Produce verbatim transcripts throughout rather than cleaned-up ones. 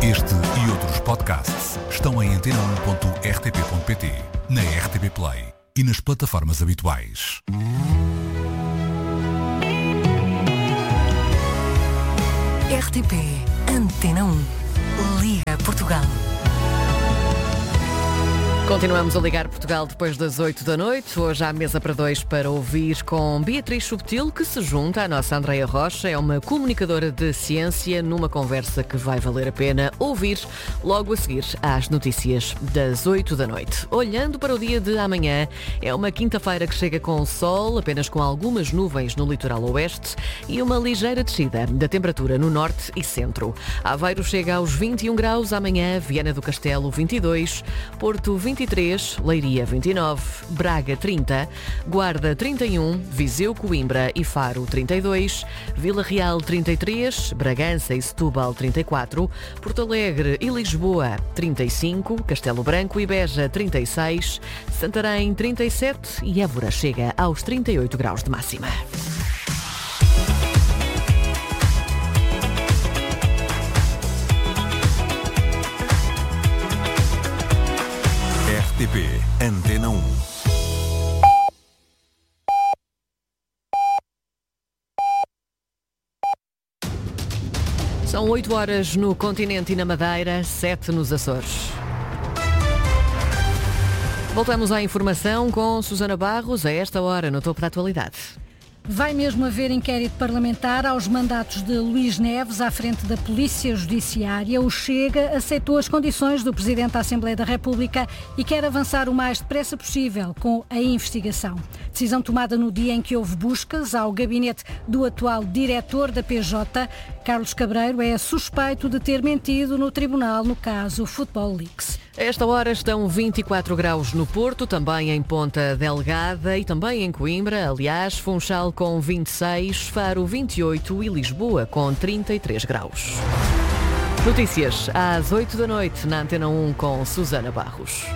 Este e outros podcasts estão em antena um ponto r t p ponto p t, na R T P Play e nas plataformas habituais. R T P Antena um. Liga Portugal. Continuamos a ligar Portugal depois das oito da noite. Hoje há mesa para dois para ouvir com Beatriz Subtil, que se junta à nossa Andreia Rocha. É uma comunicadora de ciência numa conversa que vai valer a pena ouvir logo a seguir às notícias das oito da noite. Olhando para o dia de amanhã, é uma quinta-feira que chega com sol, apenas com algumas nuvens no litoral oeste e uma ligeira descida da temperatura no norte e centro. Aveiro chega aos vinte e um graus amanhã, Viana do Castelo vinte e dois, Porto vinte e três, Leiria vinte e nove, Braga trinta, Guarda trinta e um, Viseu, Coimbra e Faro trinta e dois, Vila Real trinta e três, Bragança e Setúbal trinta e quatro, Porto Alegre e Lisboa trinta e cinco, Castelo Branco e Beja trinta e seis, Santarém trinta e sete e Évora chega aos trinta e oito graus de máxima. R T P Antena um. São oito horas no continente e na Madeira, sete nos Açores. Voltamos à informação com Susana Barros, a esta hora, no topo da atualidade. Vai mesmo haver inquérito parlamentar aos mandatos de Luís Neves à frente da Polícia Judiciária. O Chega aceitou as condições do Presidente da Assembleia da República e quer avançar o mais depressa possível com a investigação. Decisão tomada no dia em que houve buscas ao gabinete do atual diretor da P J. Carlos Cabreiro é suspeito de ter mentido no tribunal no caso Football Leaks. A esta hora estão vinte e quatro graus no Porto, também em Ponta Delgada e também em Coimbra. Aliás, Funchal com vinte e seis, Faro vinte e oito e Lisboa com trinta e três graus. Notícias às oito da noite na Antena um com Susana Barros.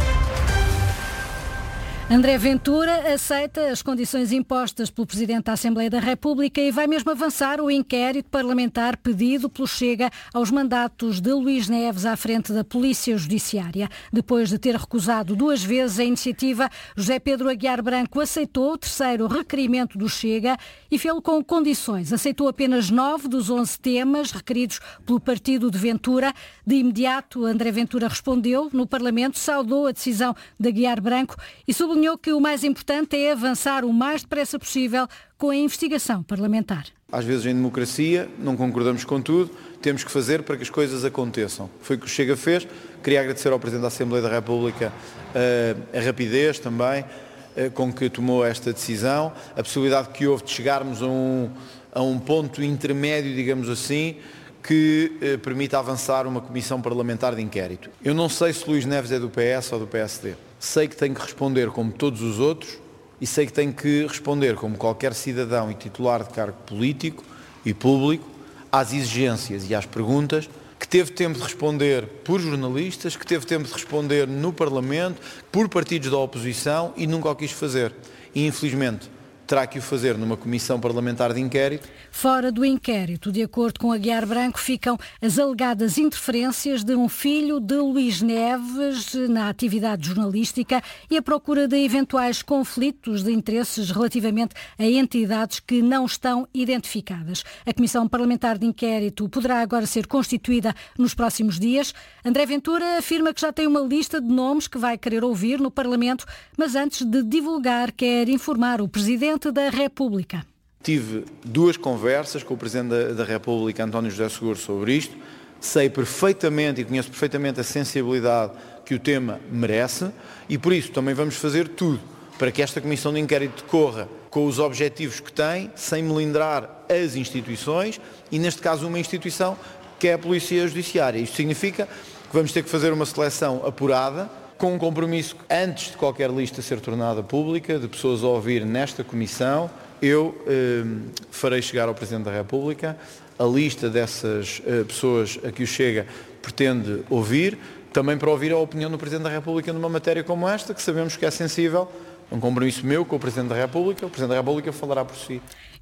André Ventura aceita as condições impostas pelo Presidente da Assembleia da República e vai mesmo avançar o inquérito parlamentar pedido pelo Chega aos mandatos de Luís Neves à frente da Polícia Judiciária. Depois de ter recusado duas vezes a iniciativa, José Pedro Aguiar Branco aceitou o terceiro requerimento do Chega e fê-lo com condições. Aceitou apenas nove dos onze temas requeridos pelo partido de Ventura. De imediato, André Ventura respondeu no Parlamento, saudou a decisão de Aguiar Branco e sublinhou Sublinhou que o mais importante é avançar o mais depressa possível com a investigação parlamentar. Às vezes em democracia não concordamos com tudo, temos que fazer para que as coisas aconteçam. Foi o que o Chega fez. Queria agradecer ao Presidente da Assembleia da República uh, a rapidez também uh, com que tomou esta decisão, a possibilidade que houve de chegarmos a um, a um ponto intermédio, digamos assim, que uh, permita avançar uma comissão parlamentar de inquérito. Eu não sei se Luís Neves é do P S ou do P S D. Sei que tenho que responder como todos os outros e sei que tenho que responder como qualquer cidadão e titular de cargo político e público às exigências e às perguntas que teve tempo de responder por jornalistas, que teve tempo de responder no Parlamento, por partidos da oposição e nunca o quis fazer. E infelizmente terá que o fazer numa comissão parlamentar de inquérito. Fora do inquérito, de acordo com Aguiar Branco, ficam as alegadas interferências de um filho de Luís Neves na atividade jornalística e a procura de eventuais conflitos de interesses relativamente a entidades que não estão identificadas. A Comissão Parlamentar de Inquérito poderá agora ser constituída nos próximos dias. André Ventura afirma que já tem uma lista de nomes que vai querer ouvir no Parlamento, mas antes de divulgar quer informar o Presidente da República. Tive duas conversas com o Presidente da, da República, António José Seguro, sobre isto. Sei perfeitamente e conheço perfeitamente a sensibilidade que o tema merece e por isso também vamos fazer tudo para que esta Comissão de Inquérito decorra com os objetivos que tem, sem melindrar as instituições e neste caso uma instituição que é a Polícia Judiciária. Isto significa que vamos ter que fazer uma seleção apurada, com um compromisso antes de qualquer lista ser tornada pública, de pessoas a ouvir nesta comissão. Eu eh, farei chegar ao Presidente da República a lista dessas eh, pessoas a que o Chega pretende ouvir, também para ouvir a opinião do Presidente da República numa matéria como esta, que sabemos que é sensível. É um compromisso meu com o Presidente da República, o Presidente da República falará por si.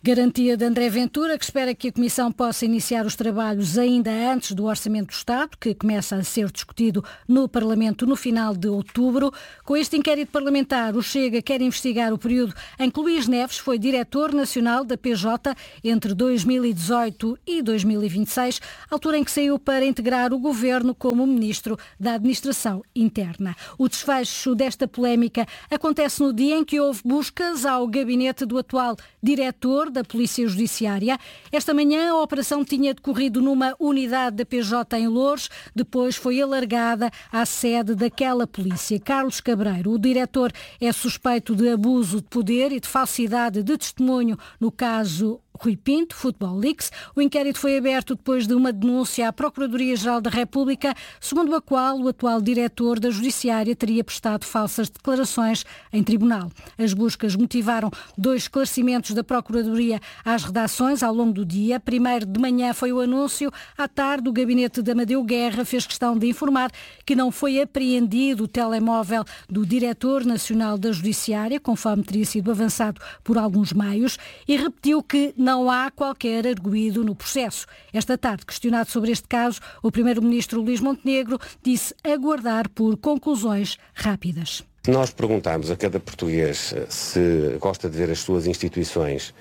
Garantia de André Ventura, que espera que a Comissão possa iniciar os trabalhos ainda antes do Orçamento do Estado, que começa a ser discutido no Parlamento no final de outubro. Com este inquérito parlamentar, o Chega quer investigar o período em que Luís Neves foi diretor nacional da P J entre dois mil e dezoito e dois mil e vinte e seis, altura em que saiu para integrar o governo como ministro da Administração Interna. O desfecho desta polémica acontece no dia em que houve buscas ao gabinete do atual diretor da Polícia Judiciária. Esta manhã a operação tinha decorrido numa unidade da P J em Loures, depois foi alargada à sede daquela polícia. Carlos Cabreiro, o diretor, é suspeito de abuso de poder e de falsidade de testemunho no caso Rui Pinto, Football Leaks. O inquérito foi aberto depois de uma denúncia à Procuradoria-Geral da República, segundo a qual o atual diretor da Judiciária teria prestado falsas declarações em tribunal. As buscas motivaram dois esclarecimentos da Procuradoria às redações ao longo do dia. Primeiro de manhã foi o anúncio. À tarde, o gabinete de Amadeu Guerra fez questão de informar que não foi apreendido o telemóvel do diretor nacional da Judiciária, conforme teria sido avançado por alguns meios, e repetiu que não há qualquer arguido no processo. Esta tarde, questionado sobre este caso, o primeiro-ministro Luís Montenegro disse aguardar por conclusões rápidas. Nós perguntámos a cada português se gosta de ver as suas instituições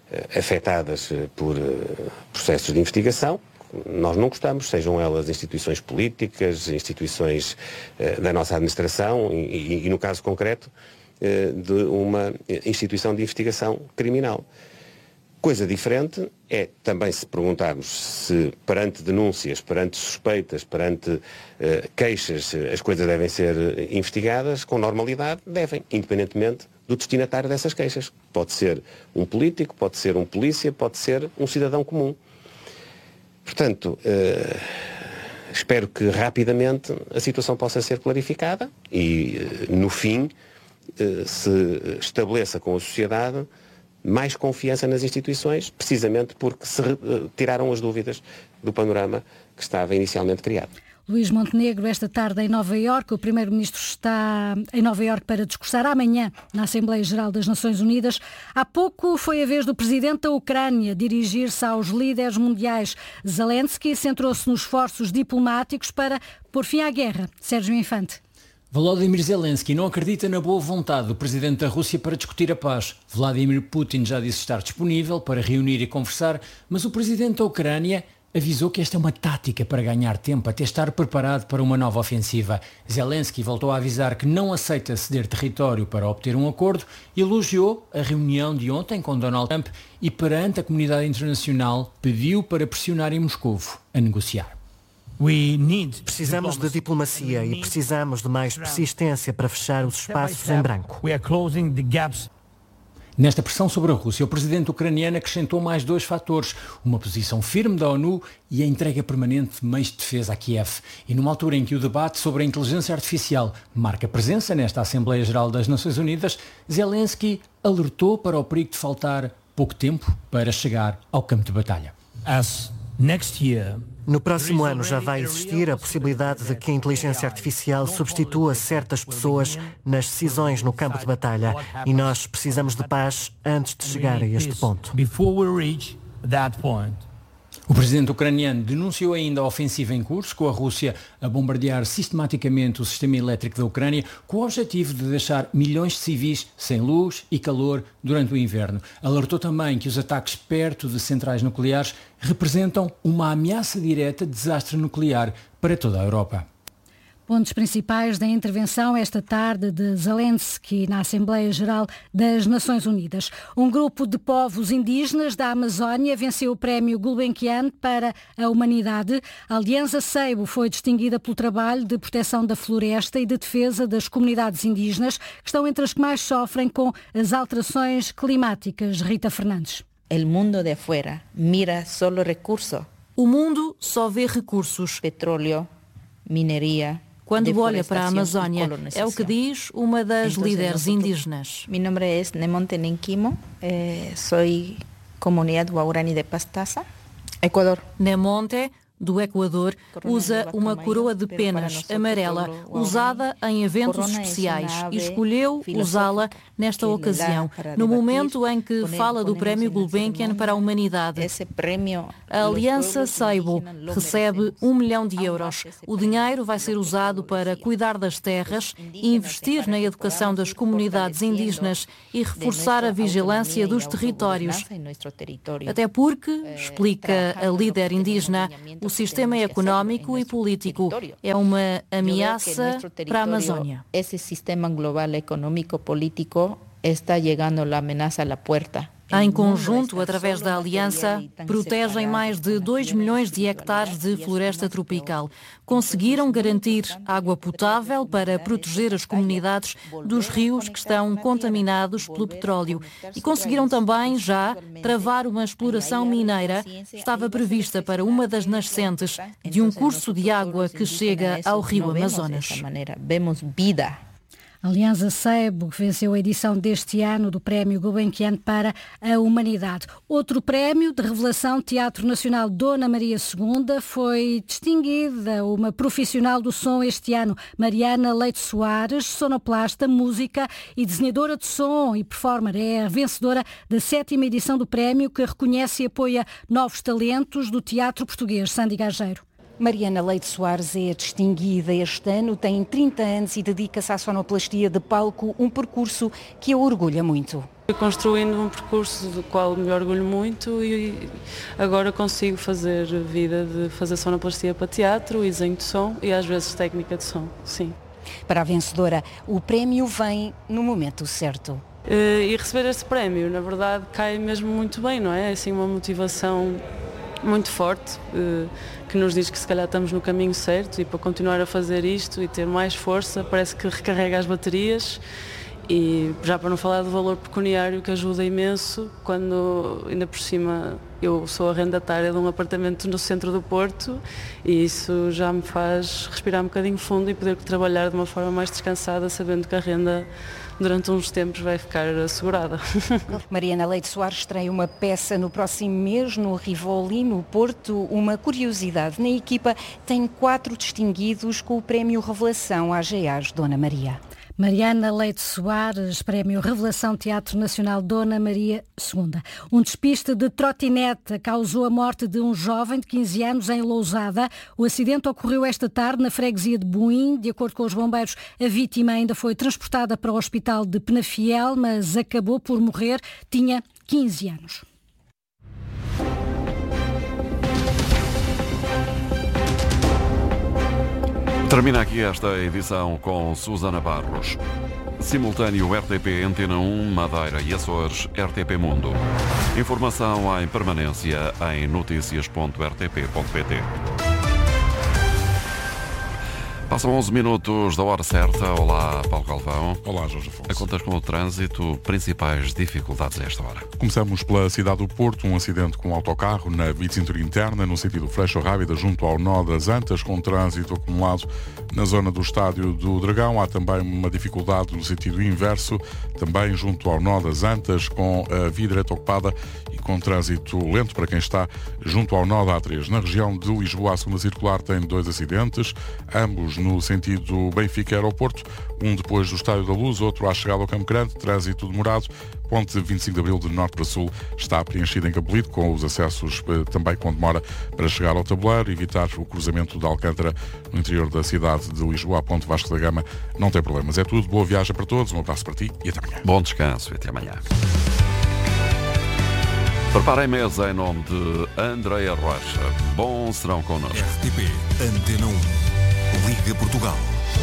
afetadas por processos de investigação. Nós não gostamos, sejam elas instituições políticas, instituições da nossa administração e, e, e no caso concreto, de uma instituição de investigação criminal. Coisa diferente é também se perguntarmos se perante denúncias, perante suspeitas, perante uh, queixas, as coisas devem ser investigadas com normalidade, devem, independentemente do destinatário dessas queixas. Pode ser um político, pode ser um polícia, pode ser um cidadão comum. Portanto, uh, espero que rapidamente a situação possa ser clarificada e, uh, no fim, uh, se estabeleça com a sociedade mais confiança nas instituições, precisamente porque se tiraram as dúvidas do panorama que estava inicialmente criado. Luís Montenegro, esta tarde em Nova Iorque, o primeiro-ministro está em Nova Iorque para discursar amanhã na Assembleia Geral das Nações Unidas. Há pouco foi a vez do presidente da Ucrânia dirigir-se aos líderes mundiais. Zelensky centrou-se nos esforços diplomáticos para pôr fim à guerra. Sérgio Infante. Volodymyr Zelensky não acredita na boa vontade do presidente da Rússia para discutir a paz. Vladimir Putin já disse estar disponível para reunir e conversar, mas o presidente da Ucrânia avisou que esta é uma tática para ganhar tempo, até estar preparado para uma nova ofensiva. Zelensky voltou a avisar que não aceita ceder território para obter um acordo e elogiou a reunião de ontem com Donald Trump e, perante a comunidade internacional, pediu para pressionar em Moscovo a negociar. Precisamos de diplomacia e precisamos de mais persistência para fechar os espaços em branco. Nesta pressão sobre a Rússia, o presidente ucraniano acrescentou mais dois fatores: uma posição firme da ONU e a entrega permanente de meios de defesa a Kiev. E numa altura em que o debate sobre a inteligência artificial marca presença nesta Assembleia Geral das Nações Unidas, Zelensky alertou para o perigo de faltar pouco tempo para chegar ao campo de batalha. As next year, no próximo ano já vai existir a possibilidade de que a inteligência artificial substitua certas pessoas nas decisões no campo de batalha e nós precisamos de paz antes de chegar a este ponto. O presidente ucraniano denunciou ainda a ofensiva em curso, com a Rússia a bombardear sistematicamente o sistema elétrico da Ucrânia, com o objetivo de deixar milhões de civis sem luz e calor durante o inverno. Alertou também que os ataques perto de centrais nucleares representam uma ameaça direta de desastre nuclear para toda a Europa. Pontos principais da intervenção esta tarde de Zelensky na Assembleia Geral das Nações Unidas. Um grupo de povos indígenas da Amazónia venceu o prémio Gulbenkian para a humanidade. A Aliança Seibo foi distinguida pelo trabalho de proteção da floresta e de defesa das comunidades indígenas, que estão entre as que mais sofrem com as alterações climáticas. Rita Fernandes. El mundo de afuera mira solo recurso. O mundo só vê recursos. Petróleo, mineria. Quando olha para a Amazónia, é o que diz uma das líderes indígenas. Meu nome é Nemonte Nenquimo, sou comunidade Guarani de Pastaza, Equador. Nemonte do Equador, usa uma coroa de penas amarela usada em eventos especiais e escolheu usá-la nesta ocasião, no momento em que fala do Prémio Gulbenkian para a Humanidade. A Aliança Seibo recebe um milhão de euros. O dinheiro vai ser usado para cuidar das terras, investir na educação das comunidades indígenas e reforçar a vigilância dos territórios. Até porque, explica a líder indígena, o sistema económico e político é uma ameaça para a Amazónia. Esse sistema global económico político está chegando a ameaça à porta. Em conjunto, através da aliança, protegem mais de dois milhões de hectares de floresta tropical. Conseguiram garantir água potável para proteger as comunidades dos rios que estão contaminados pelo petróleo. E conseguiram também, já, travar uma exploração mineira. Estava prevista para uma das nascentes de um curso de água que chega ao rio Amazonas. Vemos vida. A Aliança Seibo venceu a edição deste ano do Prémio Gulbenkian para a Humanidade. Outro prémio de revelação, Teatro Nacional Dona Maria segunda, foi distinguida uma profissional do som este ano, Mariana Leite Soares, sonoplasta, música e desenhadora de som e performer. É a vencedora da sétima edição do prémio, que reconhece e apoia novos talentos do teatro português. Sandy Gageiro. Mariana Leite Soares é distinguida este ano, tem trinta anos e dedica-se à sonoplastia de palco, um percurso que a orgulha muito. Fui construindo um percurso do qual me orgulho muito e agora consigo fazer vida de fazer sonoplastia para teatro e desenho de som e às vezes técnica de som, sim. Para a vencedora, o prémio vem no momento certo. E receber este prémio, na verdade, cai mesmo muito bem, não é? É assim uma motivação muito forte, que nos diz que se calhar estamos no caminho certo e para continuar a fazer isto e ter mais força, parece que recarrega as baterias. E já para não falar do valor pecuniário, que ajuda imenso, quando ainda por cima eu sou arrendatária de um apartamento no centro do Porto e isso já me faz respirar um bocadinho fundo e poder trabalhar de uma forma mais descansada, sabendo que a renda durante uns tempos vai ficar assegurada. Mariana Leite Soares estreia uma peça no próximo mês no Rivoli, no Porto. Uma curiosidade, na equipa tem quatro distinguidos com o Prémio Revelação A G A S Dona Maria. Mariana Leite Soares, Prémio Revelação Teatro Nacional Dona Maria segunda. Um despiste de trotinete causou a morte de um jovem de quinze anos em Lousada. O acidente ocorreu esta tarde na freguesia de Boim. De acordo com os bombeiros, a vítima ainda foi transportada para o hospital de Penafiel, mas acabou por morrer. Tinha quinze anos. Termina aqui esta edição com Susana Barros. Simultâneo R T P Antena um, Madeira e Açores, R T P Mundo. Informação em permanência em notícias ponto r t p ponto p t. Passam onze minutos da hora certa. Olá, Paulo Galvão. Olá, Jorge Afonso. A contas com o trânsito, principais dificuldades a esta hora. Começamos pela cidade do Porto, um acidente com um autocarro na via de cintura interna, no sentido Flecha-Rábida, junto ao nó das Antas, com trânsito acumulado na zona do Estádio do Dragão. Há também uma dificuldade no sentido inverso, também junto ao nó das Antas, com a via direita ocupada e com trânsito lento para quem está junto ao nó da A três. Na região de Lisboa, a segunda circular tem dois acidentes, ambos no sentido Benfica-Aeroporto, um depois do Estádio da Luz, outro à chegada ao Campo Grande, trânsito demorado. Ponte vinte e cinco de Abril, de norte para sul, está preenchida em Capelito, com os acessos também com demora para chegar ao tabuleiro. Evitar o cruzamento de Alcântara no interior da cidade de Lisboa, a Ponte Vasco da Gama, não tem problemas. É tudo, boa viagem para todos, um abraço para ti e até amanhã. Bom descanso e até amanhã. Preparem mesa em nome de Andreia Rocha. Bom serão connosco. R T P Antena um. Liga Portugal.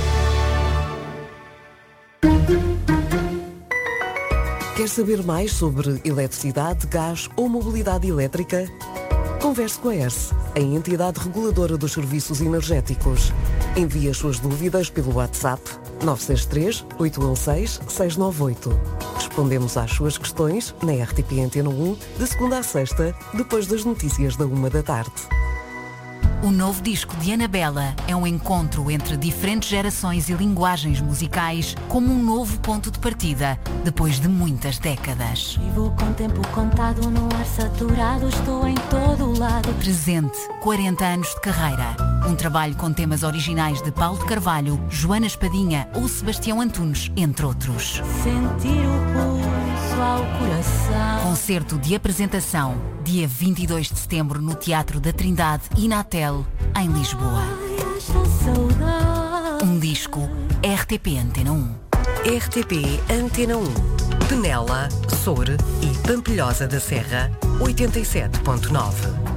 Quer saber mais sobre eletricidade, gás ou mobilidade elétrica? Converse com a E R S, a entidade reguladora dos serviços energéticos. Envie as suas dúvidas pelo WhatsApp nove seis três, oito um seis, seis nove oito. Respondemos às suas questões na R T P Antena um, de segunda a sexta, depois das notícias da uma da tarde. O novo disco de Anabela é um encontro entre diferentes gerações e linguagens musicais, como um novo ponto de partida, depois de muitas décadas. Vivo com tempo contado, no ar saturado, estou em todo lado. Presente, quarenta anos de carreira. Um trabalho com temas originais de Paulo de Carvalho, Joana Espadinha ou Sebastião Antunes, entre outros. Sentir o pulso ao coração. Concerto de apresentação, dia vinte e dois de setembro no Teatro da Trindade e na Tel, em Lisboa. Um disco R T P Antena um. R T P Antena um. Penela, Soure e Pampilhosa da Serra, oitenta e sete ponto nove.